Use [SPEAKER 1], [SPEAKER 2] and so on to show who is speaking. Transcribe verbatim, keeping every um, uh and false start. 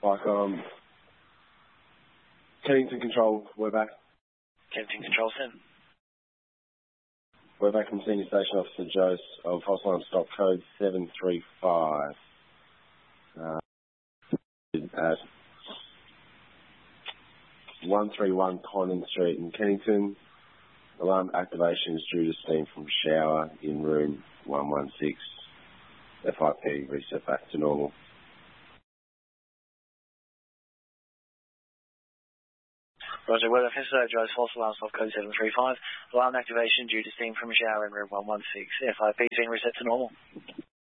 [SPEAKER 1] Like, um, Kennington Control, we're back.
[SPEAKER 2] Kennington Control, Sim.
[SPEAKER 1] We're back from Senior Station Officer Jose of False Alarm Stop Code seven three five. Uh, at one thirty-one Condon Street in Kennington. Alarm activation is due to steam from shower in room one one six. F I P reset back to normal.
[SPEAKER 2] Roger, well, Officer Jose, False Alarm Stop Code seven three five. Alarm activation due to steam from shower in room one one six. F I P being reset to normal.